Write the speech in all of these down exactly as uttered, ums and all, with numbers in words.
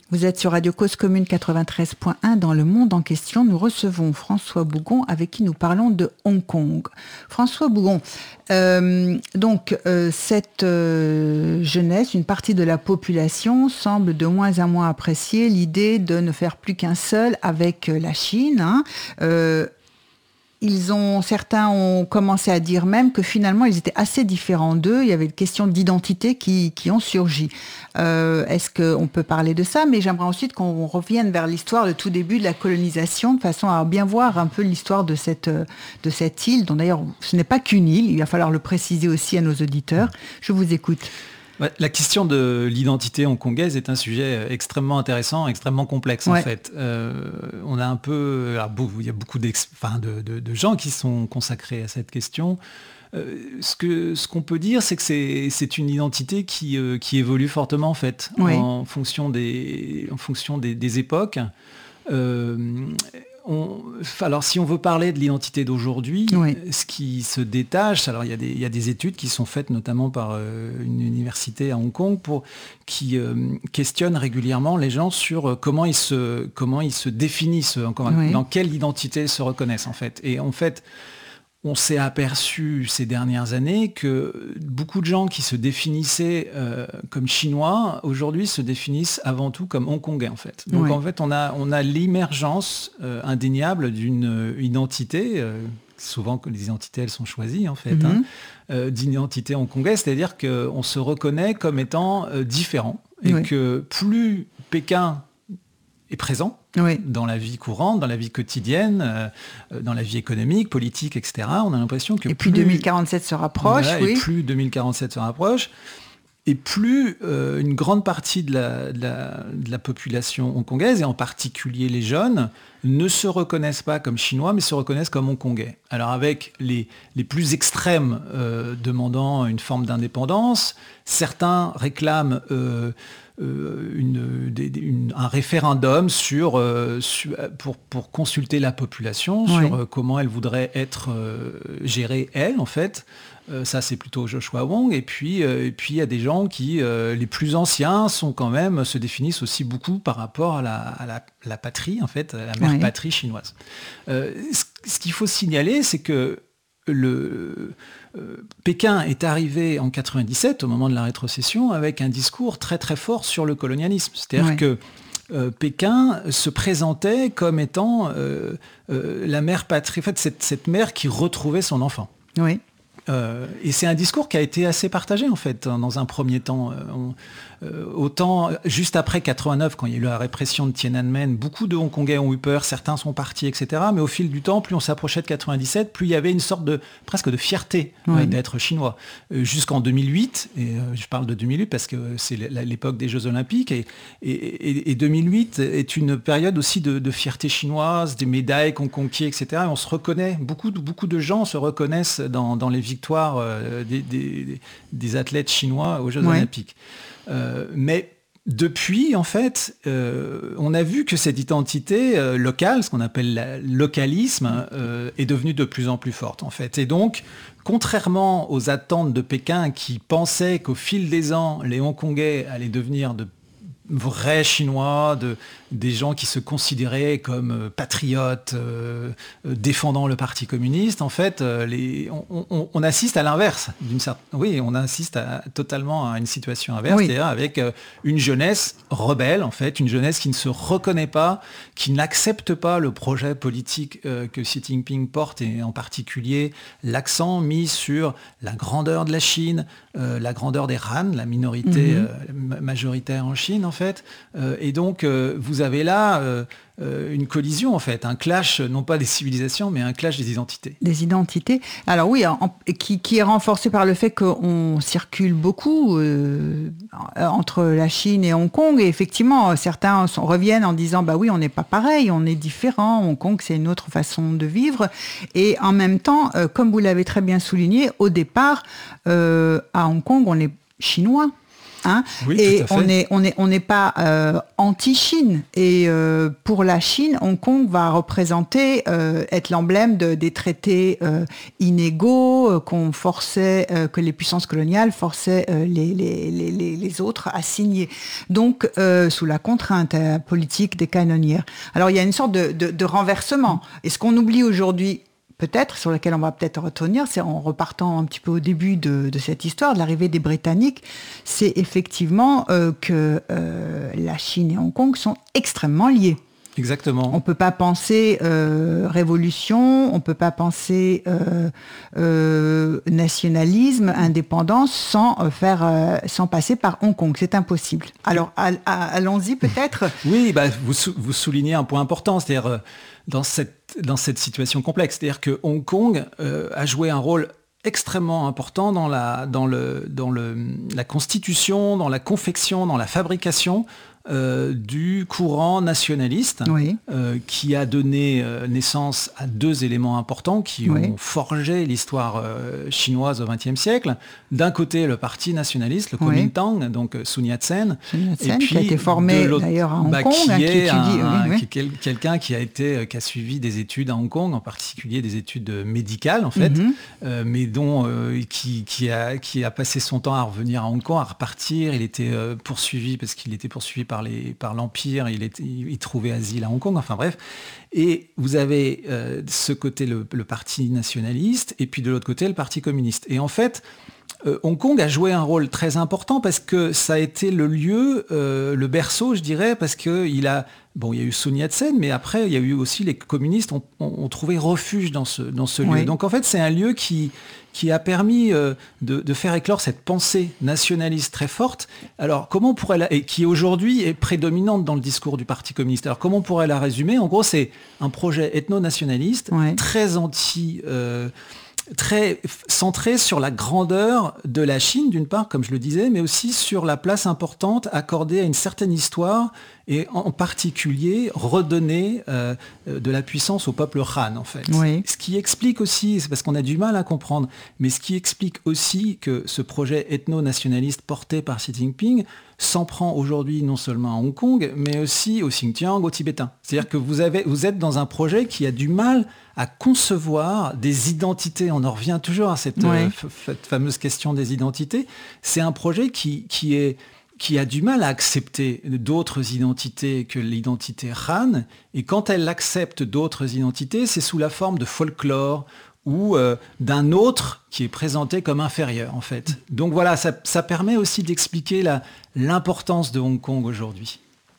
Vous êtes sur Radio Cause Commune quatre-vingt-treize point un. Dans le monde en question, nous recevons François Bougon avec qui nous parlons de Hong Kong. François Bougon, euh, donc euh, cette euh, jeunesse, une partie de la population semble de moins en moins apprécier l'idée de ne faire plus qu'un seul avec la Chine. Hein. Euh, Ils ont, certains ont commencé à dire même que finalement ils étaient assez différents d'eux. Il y avait des questions d'identité qui, qui ont surgi. Euh, est-ce qu'on peut parler de ça? Mais j'aimerais ensuite qu'on revienne vers l'histoire, le tout début de la colonisation, de façon à bien voir un peu l'histoire de cette, de cette île, dont d'ailleurs ce n'est pas qu'une île, il va falloir le préciser aussi à nos auditeurs. Je vous écoute. La question de l'identité hongkongaise est un sujet extrêmement intéressant, extrêmement complexe ouais. en fait. Euh, on a un peu, alors, il y a beaucoup enfin, de, de, de gens qui sont consacrés à cette question. Euh, ce, que, ce qu'on peut dire, c'est que c'est, c'est une identité qui, euh, qui évolue fortement en fait, oui. en fonction des, en fonction des, des époques. Euh, On, alors si on veut parler de l'identité d'aujourd'hui, oui. ce qui se détache, alors il y a des, il y a des études qui sont faites notamment par euh, une université à Hong Kong pour, qui euh, questionnent régulièrement les gens sur comment ils se, comment ils se définissent, encore, oui. dans quelle identité ils se reconnaissent en fait. Et en fait, on s'est aperçu ces dernières années que beaucoup de gens qui se définissaient euh, comme chinois, aujourd'hui se définissent avant tout comme hongkongais en fait. Donc ouais. en fait, on a, on a l'émergence euh, indéniable d'une identité, euh, souvent que les identités elles sont choisies en fait, mm-hmm. hein, euh, d'identité hongkongaise, c'est-à-dire qu'on se reconnaît comme étant euh, différent et oui. que plus Pékin est présent, oui. dans la vie courante, dans la vie quotidienne, euh, dans la vie économique, politique, et cetera. On a l'impression que et plus... plus deux mille quarante-sept se rapproche, voilà, oui. Et plus deux mille quarante-sept se rapproche, et plus euh, une grande partie de la, de, la, de la population hongkongaise, et en particulier les jeunes, ne se reconnaissent pas comme chinois, mais se reconnaissent comme hongkongais. Alors avec les, les plus extrêmes euh, demandant une forme d'indépendance, certains réclament... Euh, Euh, une, des, une, un référendum sur, euh, sur, pour, pour consulter la population sur oui. euh, comment elle voudrait être euh, gérée, elle, en fait. Euh, ça, c'est plutôt Joshua Wong. Et puis, euh, et puis, il y a des gens qui, euh, les plus anciens, sont quand même, se définissent aussi beaucoup par rapport à la, à la, la patrie, en fait, à la mère oui. patrie chinoise. Euh, ce, ce qu'il faut signaler, c'est que le... Euh, Pékin est arrivé en quatre-vingt-dix-sept, au moment de la rétrocession, avec un discours très très fort sur le colonialisme. C'est-à-dire ouais. que euh, Pékin se présentait comme étant euh, euh, la mère patrie, en fait, cette, cette mère qui retrouvait son enfant. Oui. Euh, et c'est un discours qui a été assez partagé, en fait, dans un premier temps. On, euh, autant, juste après quatre-vingt-neuf, quand il y a eu la répression de Tiananmen, beaucoup de Hongkongais ont eu peur, certains sont partis, et cetera. Mais au fil du temps, plus on s'approchait de quatre-vingt-dix-sept, plus il y avait une sorte de, presque de fierté oui. euh, d'être chinois. Euh, jusqu'en deux mille huit, et euh, je parle de deux mille huit parce que c'est l'époque des Jeux Olympiques, et, et, et deux mille huit est une période aussi de, de fierté chinoise, des médailles qu'on conquiert, et cetera. Et on se reconnaît, beaucoup, beaucoup de gens se reconnaissent dans, dans les victoires euh, des, des, des athlètes chinois aux Jeux ouais. Olympiques. Euh, mais depuis, en fait, euh, on a vu que cette identité euh, locale, ce qu'on appelle le localisme, euh, est devenue de plus en plus forte, en fait. Et donc, contrairement aux attentes de Pékin qui pensaient qu'au fil des ans, les Hongkongais allaient devenir de vrais Chinois, de, des gens qui se considéraient comme euh, patriotes, euh, euh, défendant le Parti communiste, en fait, euh, les, on, on, on assiste à l'inverse. D'une certaine, oui, on assiste à, totalement à une situation inverse, oui. c'est-à-dire avec euh, une jeunesse rebelle, en fait, une jeunesse qui ne se reconnaît pas, qui n'accepte pas le projet politique euh, que Xi Jinping porte, et en particulier l'accent mis sur la grandeur de la Chine, euh, la grandeur des Han, la minorité mm-hmm. euh, majoritaire en Chine, en fait. Fait. Euh, et donc, euh, vous avez là euh, euh, une collision, en fait, un clash, non pas des civilisations, mais un clash des identités. Des identités. Alors oui, en, qui, qui est renforcé par le fait qu'on circule beaucoup euh, entre la Chine et Hong Kong. Et effectivement, certains sont, reviennent en disant, bah oui, on n'est pas pareil, on est différent. Hong Kong, c'est une autre façon de vivre. Et en même temps, euh, comme vous l'avez très bien souligné, au départ, euh, à Hong Kong, on est chinois. Hein, oui, et on n'est on est, on est pas euh, anti-Chine. Et euh, pour la Chine, Hong Kong va représenter, euh, être l'emblème de, des traités euh, inégaux euh, qu'on forçait, euh, que les puissances coloniales forçaient euh, les, les, les, les autres à signer. Donc, euh, sous la contrainte euh, politique des canonnières. Alors, il y a une sorte de, de, de renversement. Et ce qu'on oublie aujourd'hui, peut-être, sur laquelle on va peut-être retenir, c'est en repartant un petit peu au début de, de cette histoire, de l'arrivée des Britanniques, c'est effectivement euh, que euh, la Chine et Hong Kong sont extrêmement liés. Exactement. On ne peut pas penser euh, révolution, on ne peut pas penser euh, euh, nationalisme, indépendance sans, euh, faire, euh, sans passer par Hong Kong. C'est impossible. Alors, à, à, allons-y peut-être. Oui, bah, vous, vous soulignez un point important, c'est-à-dire euh, dans, cette, dans cette situation complexe, c'est-à-dire que Hong Kong euh, a joué un rôle extrêmement important dans, la, dans, le, dans le, la constitution, dans la confection, dans la fabrication Euh, du courant nationaliste, oui. euh, qui a donné euh, naissance à deux éléments importants qui oui. ont forgé l'histoire euh, chinoise au vingtième siècle. D'un côté, le parti nationaliste, le Kuomintang, oui. donc Sun Yat-sen, Sun Yat-sen, et puis qui a été formé d'ailleurs à Hong bah, Kong, qui hein, est qui étudie, un, oui, oui. Qui est quel, quelqu'un qui a été, qui a suivi des études à Hong Kong, en particulier des études médicales en fait, mm-hmm. euh, mais dont euh, qui, qui, a, qui a passé son temps à revenir à Hong Kong, à repartir. Il était euh, poursuivi parce qu'il était poursuivi par Les, par l'Empire, il, était, il trouvait asile à Hong Kong, enfin bref. Et vous avez euh, ce côté, le, le parti nationaliste, et puis de l'autre côté, le parti communiste. Et en fait, euh, Hong Kong a joué un rôle très important parce que ça a été le lieu, euh, le berceau, je dirais, parce qu'il a... Bon, il y a eu Sun Yat-sen, mais après, il y a eu aussi les communistes ont, ont, ont trouvé refuge dans ce, dans ce lieu. Oui. Donc en fait, c'est un lieu qui, qui a permis euh, de, de faire éclore cette pensée nationaliste très forte. Alors, comment on pourrait la... et qui aujourd'hui est prédominante dans le discours du Parti communiste. Alors, comment on pourrait la résumer ? En gros, c'est un projet ethno-nationaliste, oui. très anti... Euh, très centré sur la grandeur de la Chine, d'une part, comme je le disais, mais aussi sur la place importante accordée à une certaine histoire et en particulier redonner euh, de la puissance au peuple Han, en fait. Oui. Ce qui explique aussi, c'est parce qu'on a du mal à comprendre, mais ce qui explique aussi que ce projet ethno-nationaliste porté par Xi Jinping s'en prend aujourd'hui non seulement à Hong Kong, mais aussi au Xinjiang, aux Tibétains. C'est-à-dire que vous, avez, vous êtes dans un projet qui a du mal à concevoir des identités. On en revient toujours à cette, oui. euh, f- cette fameuse question des identités. C'est un projet qui, qui, est, qui a du mal à accepter d'autres identités que l'identité Han. Et quand elle accepte d'autres identités, c'est sous la forme de folklore ou euh, d'un autre qui est présenté comme inférieur, en fait. Donc voilà, ça, ça permet aussi d'expliquer la, l'importance de Hong Kong aujourd'hui.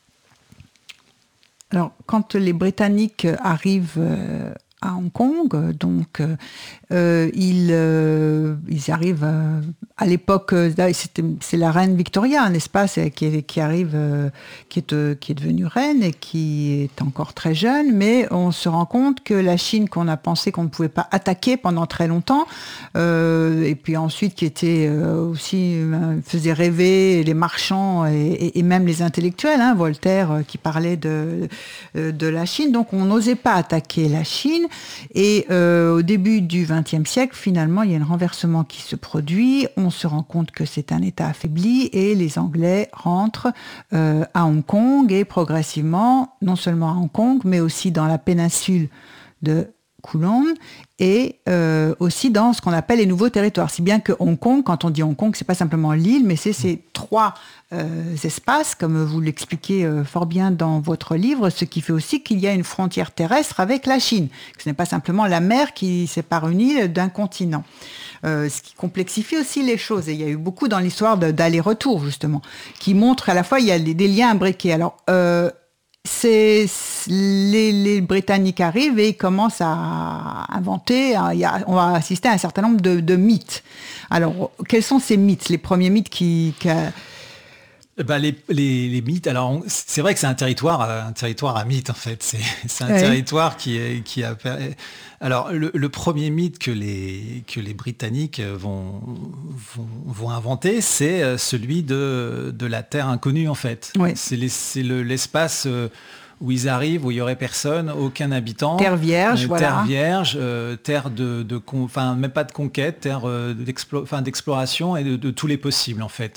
Alors, quand les Britanniques arrivent euh, à Hong Kong, donc euh, ils, euh, ils arrivent euh, à l'époque, c'était, c'est la reine Victoria, n'est-ce pas, c'est, qui, qui arrive, euh, qui, est, euh, qui est devenue reine et qui est encore très jeune, mais on se rend compte que la Chine qu'on a pensé qu'on ne pouvait pas attaquer pendant très longtemps, euh, et puis ensuite qui était euh, aussi, euh, faisait rêver les marchands et, et, et même les intellectuels, hein, Voltaire euh, qui parlait de, de la Chine, donc on n'osait pas attaquer la Chine. Et euh, au début du vingtième siècle, finalement, il y a un renversement qui se produit. On se rend compte que c'est un État affaibli et les Anglais rentrent euh, à Hong Kong et progressivement, non seulement à Hong Kong, mais aussi dans la péninsule de Kowloon et euh, aussi dans ce qu'on appelle les nouveaux territoires. Si bien que Hong Kong, quand on dit Hong Kong, c'est pas simplement l'île, mais c'est ces trois euh, espaces, comme vous l'expliquez euh, fort bien dans votre livre, ce qui fait aussi qu'il y a une frontière terrestre avec la Chine. Ce n'est pas simplement la mer qui sépare une île d'un continent. Euh, ce qui complexifie aussi les choses. Et il y a eu beaucoup dans l'histoire de, d'aller-retour, justement, qui montre à la fois il y a des, des liens imbriqués. Alors, euh, C'est, les, les Britanniques arrivent et ils commencent à inventer, il y a, on va assister à un certain nombre de, de mythes. Alors, quels sont ces mythes, les premiers mythes qui... qui ben les, les, les mythes, alors on, c'est vrai que c'est un territoire, un territoire à mythes en fait. C'est, c'est un ouais. territoire qui, est, qui a... Alors le, le premier mythe que les, que les Britanniques vont, vont, vont inventer, c'est celui de, de la terre inconnue en fait. Ouais. C'est, les, c'est le, l'espace où ils arrivent, où il n'y aurait personne, aucun habitant. Terre vierge, euh, voilà. Terre vierge, euh, terre de, de con, enfin même pas de conquête, terre euh, d'explo, enfin, d'exploration et de, de tous les possibles en fait.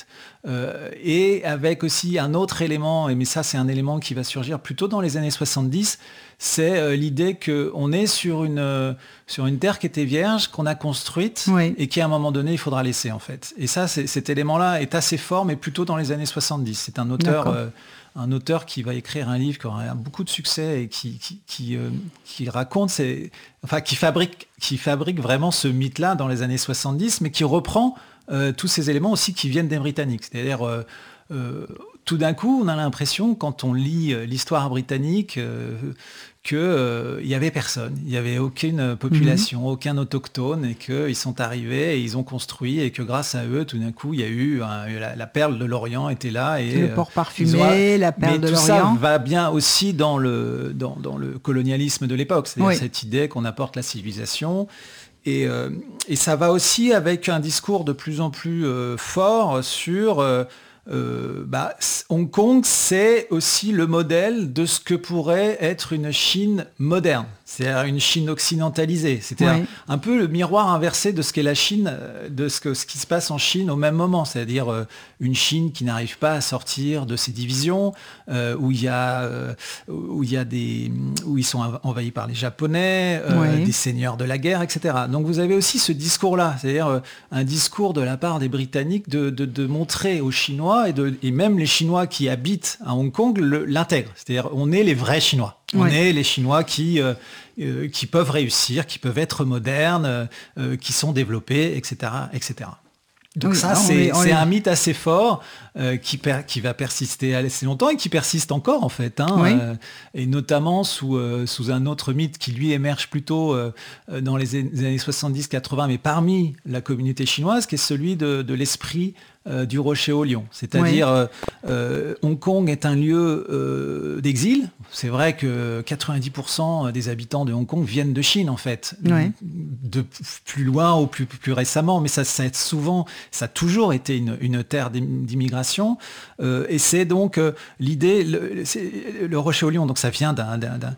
Euh, et avec aussi un autre élément, mais ça c'est un élément qui va surgir plutôt dans les années soixante-dix, c'est euh, l'idée qu'on est sur une, euh, sur une terre qui était vierge, qu'on a construite, oui. et qu'à un moment donné, il faudra laisser en fait. Et ça, cet élément-là est assez fort, mais plutôt dans les années soixante-dix. C'est un auteur, euh, un auteur qui va écrire un livre qui aura beaucoup de succès et qui, qui, qui, euh, qui raconte, ses, enfin qui fabrique, qui fabrique vraiment ce mythe-là dans les années soixante-dix, mais qui reprend euh, tous ces éléments aussi qui viennent des Britanniques. C'est-à-dire... Euh, euh, tout d'un coup, on a l'impression, quand on lit l'histoire britannique, euh, qu'il n'y euh, avait personne, il n'y avait aucune population, mmh. aucun autochtone, et qu'ils sont arrivés et ils ont construit, et que grâce à eux, tout d'un coup, il y a eu un, la, la perle de l'Orient était là. Et, le port parfumé, ont... la perle Mais de tout l'Orient. Ça va bien aussi dans le, dans, dans le colonialisme de l'époque, c'est-à-dire oui. cette idée qu'on apporte la civilisation. Et, euh, et ça va aussi avec un discours de plus en plus euh, fort sur... Euh, Euh, bah, Hong Kong, c'est aussi le modèle de ce que pourrait être une Chine moderne, c'est-à-dire une Chine occidentalisée, c'est-à-dire ouais. un peu le miroir inversé de ce qu'est la Chine, de ce, que, ce qui se passe en Chine au même moment, c'est-à-dire euh, une Chine qui n'arrive pas à sortir de ses divisions, euh, où il y a, euh, où il y a des, où ils sont envahis par les Japonais, euh, ouais. des seigneurs de la guerre, et cetera. Donc vous avez aussi ce discours-là, c'est-à-dire euh, un discours de la part des Britanniques de, de, de montrer aux Chinois Et, de, et même les Chinois qui habitent à Hong Kong le, l'intègrent. C'est-à-dire on est les vrais Chinois. On ouais. est les Chinois qui, euh, euh, qui peuvent réussir, qui peuvent être modernes, euh, qui sont développés, et cetera et cetera. Donc oui, ça, c'est, est, c'est est... un mythe assez fort euh, qui, per, qui va persister assez longtemps et qui persiste encore en fait. Hein, oui. euh, et notamment sous, euh, sous un autre mythe qui lui émerge plutôt euh, dans les années soixante-dix quatre-vingts, mais parmi la communauté chinoise, qui est celui de, de l'esprit euh, du rocher au lion. C'est-à-dire oui. euh, euh, Hong Kong est un lieu euh, d'exil. C'est vrai que quatre-vingt-dix pour cent des habitants de Hong Kong viennent de Chine en fait, oui. de plus loin ou plus, plus récemment, mais ça, ça, souvent, ça a toujours été une, une terre d'immigration. Euh, et c'est donc euh, l'idée, le, c'est, le rocher au lion, donc ça vient d'un... d'un, d'un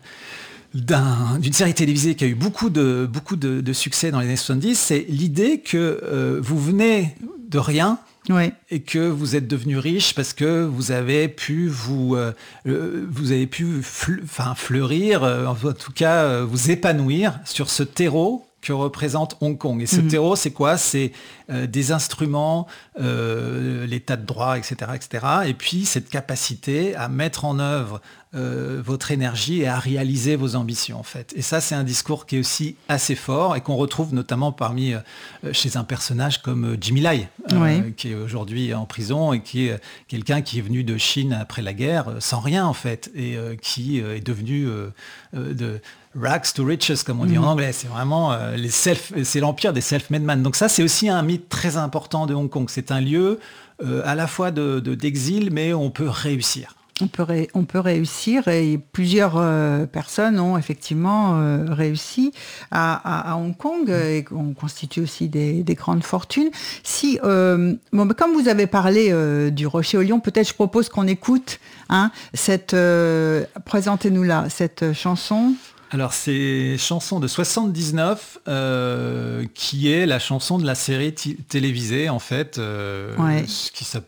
D'un, d'une série télévisée qui a eu beaucoup de, beaucoup de, de succès dans les années soixante-dix, c'est l'idée que euh, vous venez de rien ouais. et que vous êtes devenu riche parce que vous avez pu vous, euh, vous avez pu fle, enfin, fleurir, euh, en tout cas euh, vous épanouir sur ce terreau que représente Hong Kong. Et ce mmh. terreau, c'est quoi ? C'est euh, des instruments, euh, l'état de droit, et cetera, et cetera. Et puis cette capacité à mettre en œuvre euh, votre énergie et à réaliser vos ambitions, en fait. Et ça, c'est un discours qui est aussi assez fort et qu'on retrouve notamment parmi euh, chez un personnage comme Jimmy Lai, euh, oui. qui est aujourd'hui en prison et qui est quelqu'un qui est venu de Chine après la guerre sans rien, en fait, et euh, qui euh, est devenu euh, euh, de rags to riches, comme on dit mmh. en anglais. C'est vraiment euh, les self, c'est l'empire des self-made men. Donc ça, c'est aussi un mythe très important de Hong Kong. C'est un lieu euh, à la fois de, de, d'exil, mais on peut réussir. On peut, ré, on peut réussir et plusieurs euh, personnes ont effectivement euh, réussi à, à, à Hong Kong et on constitue aussi des, des grandes fortunes. Si, euh, bon, comme vous avez parlé euh, du Rocher au Lion, peut-être je propose qu'on écoute hein, cette, euh, présentez-nous là, cette chanson. Alors c'est chanson de soixante-dix-neuf euh, qui est la chanson de la série t- télévisée en fait euh, ouais. qui